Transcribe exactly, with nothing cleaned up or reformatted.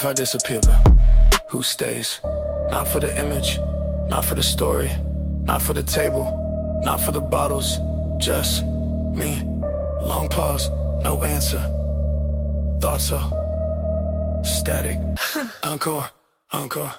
If I disappear, but who stays? Not for the image, not for the story, not for the table, not for the bottles, just me. Long pause, no answer. Thoughts are static. Encore, encore.